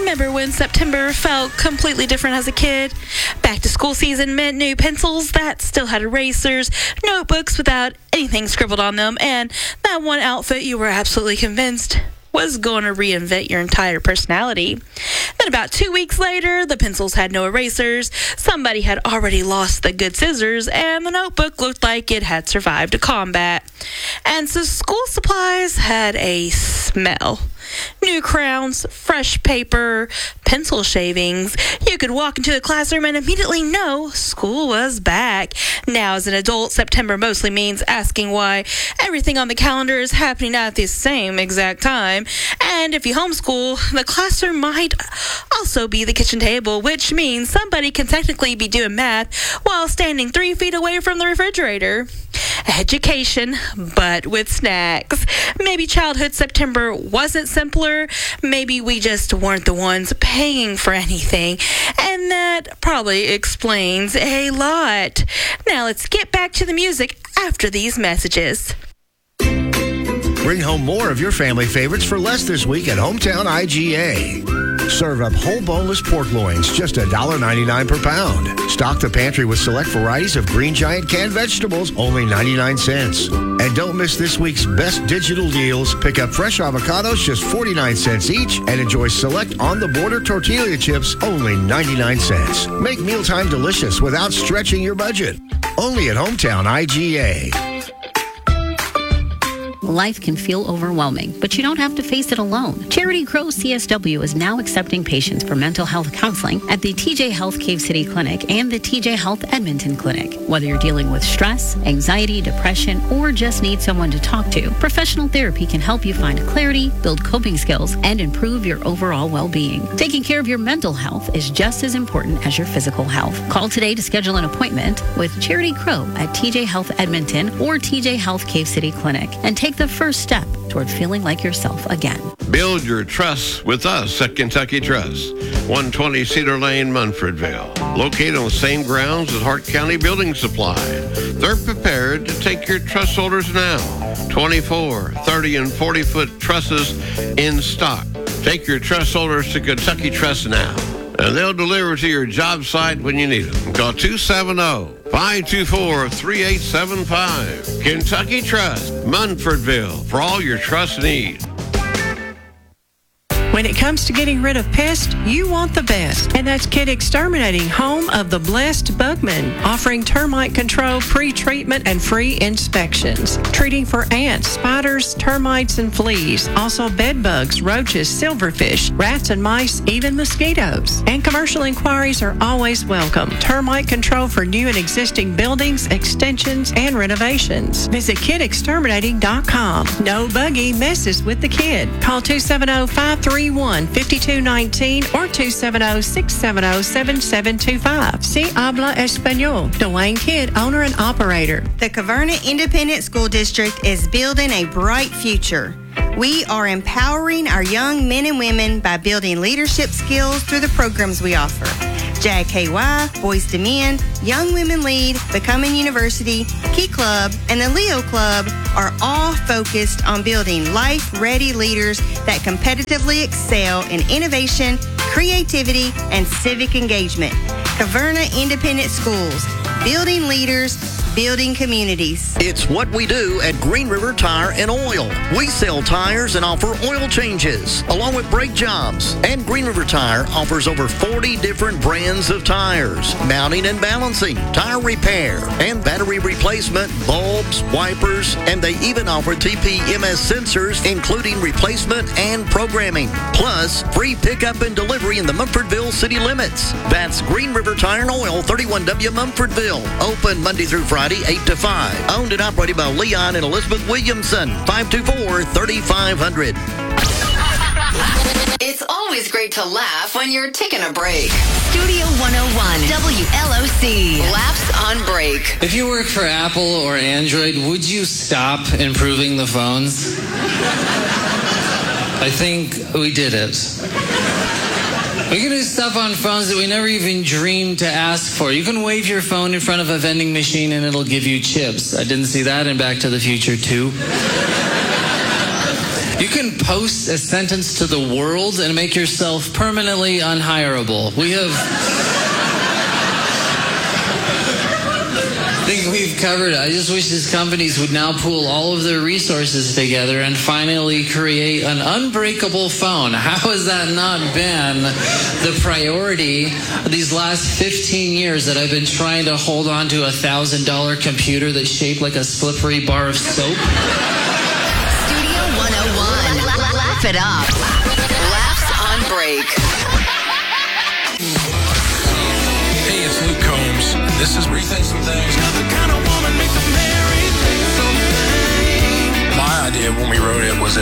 Remember when September felt completely different as a kid? Back to school season meant new pencils that still had erasers, notebooks without anything scribbled on them, and that one outfit you were absolutely convinced was going to reinvent your entire personality. Then about 2 weeks later, the pencils had no erasers, somebody had already lost the good scissors, and the notebook looked like it had survived a combat. And so school supplies had a smell. New crowns, fresh paper, pencil shavings. You could walk into the classroom and immediately know school was back. Now, as an adult, September mostly means asking why everything on the calendar is happening at the same exact time. And if you homeschool, the classroom might also be the kitchen table, which means somebody can technically be doing math while standing 3 feet away from the refrigerator. Education, but with snacks. Maybe childhood September wasn't simpler. Maybe we just weren't the ones paying for anything. And that probably explains a lot. Now let's get back to the music after these messages. Bring home more of your family favorites for less this week at Hometown IGA. Serve up whole boneless pork loins, just $1.99 per pound. Stock the pantry with select varieties of Green Giant canned vegetables, only 99 cents. And don't miss this week's best digital deals. Pick up fresh avocados, just 49 cents each, and enjoy select on-the-border tortilla chips, only 99 cents. Make mealtime delicious without stretching your budget. Only at Hometown IGA. Life can feel overwhelming, but you don't have to face it alone. Charity Crow CSW is now accepting patients for mental health counseling at the TJ Health Cave City Clinic and the TJ Health Edmonton Clinic. Whether you're dealing with stress, anxiety, depression, or just need someone to talk to, professional therapy can help you find clarity, build coping skills, and improve your overall well-being. Taking care of your mental health is just as important as your physical health. Call today to schedule an appointment with Charity Crow at TJ Health Edmonton or TJ Health Cave City Clinic and take the first step toward feeling like yourself again. Build your trust with us at Kentucky Trust, 120 Cedar Lane, Munfordville. Located on the same grounds as Hart County Building Supply. They're prepared to take your truss holders now. 24, 30, and 40-foot trusses in stock. Take your truss holders to Kentucky Trust now, and they'll deliver to your job site when you need them. Call 270-524-3875. Kentucky Trust, Munfordville, for all your trust needs. When it comes to getting rid of pests, you want the best. And that's Kid Exterminating, home of the Blessed Bugman, offering termite control, pre-treatment, and free inspections. Treating for ants, spiders, termites, and fleas. Also bed bugs, roaches, silverfish, rats and mice, even mosquitoes. And commercial inquiries are always welcome. Termite control for new and existing buildings, extensions, and renovations. Visit kidexterminating.com. No buggy messes with the kid. Call 270-531-5219 or 270-670-7725. Si habla español. Dwayne Kidd, owner and operator. The Caverna Independent School District is building a bright future. We are empowering our young men and women by building leadership skills through the programs we offer. JKY, Boys to Men, Young Women Lead, Becoming University, Key Club, and the Leo Club are all focused on building life-ready leaders that competitively excel in innovation, creativity, and civic engagement. Caverna Independent Schools, building leaders, building communities. It's what we do at Green River Tire and Oil. We sell tires and offer oil changes, along with brake jobs. And Green River Tire offers over 40 different brands of tires, mounting and balancing, tire repair, and battery replacement, bulbs, wipers, and they even offer TPMS sensors, including replacement and programming. Plus, free pickup and delivery in the Munfordville city limits. That's Green River Tire and Oil, 31W Munfordville. Open Monday through Friday, 8 to 5. Owned and operated by Leon and Elizabeth Williamson. 524-3500. It's always great to laugh when you're taking a break. Studio 101, WLOC. Laughs on break. If you work for Apple or Android, would you stop improving the phones? I think we did it. We can do stuff on phones that we never even dreamed to ask for. You can wave your phone in front of a vending machine and it'll give you chips. I didn't see that in Back to the Future 2. You can post a sentence to the world and make yourself permanently unhireable. I think we've covered it. I just wish these companies would now pool all of their resources together and finally create an unbreakable phone. How has that not been the priority these last 15 years that I've been trying to hold on to a $1,000 computer that's shaped like a slippery bar of soap? Studio 101. Laugh it up. Laughs on break. Hey, it's Luke Combs. This is Rethink Some Things. My idea when we wrote it was